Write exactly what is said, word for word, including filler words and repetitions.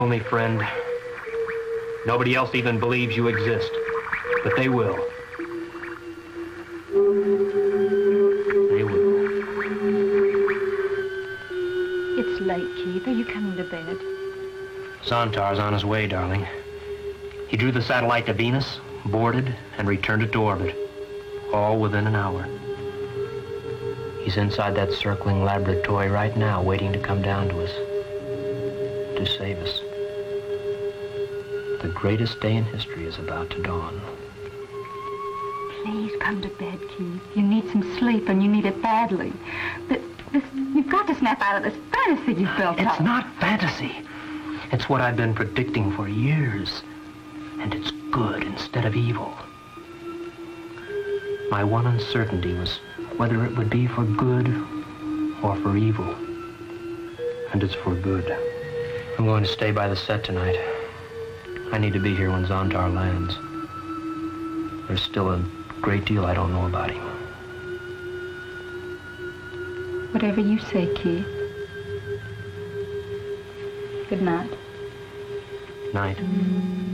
Only friend. Nobody else even believes you exist. But they will. They will. It's late, Keith. Are you coming to bed? Zontar's on his way, darling. He drew the satellite to Venus, boarded, and returned it to orbit. All within an hour. He's inside that circling laboratory right now, waiting to come down to us. To save us. The greatest day in history is about to dawn. Please come to bed, Keith. You need some sleep, and you need it badly. This, this, you've got to snap out of this fantasy you've built It's up. It's not fantasy. It's what I've been predicting for years. And it's good instead of evil. My one uncertainty was whether it would be for good or for evil. And it's for good. I'm going to stay by the set tonight. I need to be here when Zontar lands. There's still a great deal I don't know about him. Whatever you say, Keith. Good night. Night.